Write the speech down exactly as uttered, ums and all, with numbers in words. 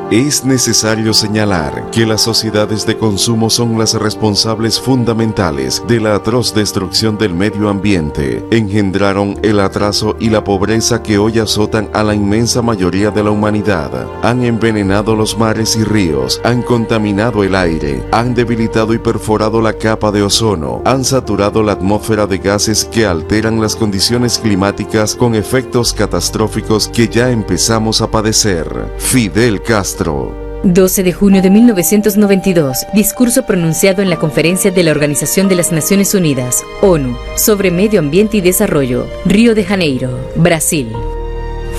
Es necesario señalar que las sociedades de consumo son las responsables fundamentales de la atroz destrucción del medio ambiente. Engendraron el atraso y la pobreza que hoy azotan a la inmensa mayoría de la humanidad. Han envenenado los mares y ríos, han contaminado el aire, han debilitado y perforado la capa de ozono, han saturado la atmósfera de gases que alteran las condiciones climáticas con efectos catastróficos que ya empezamos a padecer. Fidel Castro. doce de junio de mil novecientos noventa y dos. Discurso pronunciado en la Conferencia de la Organización de las Naciones Unidas, ONU, sobre Medio Ambiente y Desarrollo, Río de Janeiro, Brasil.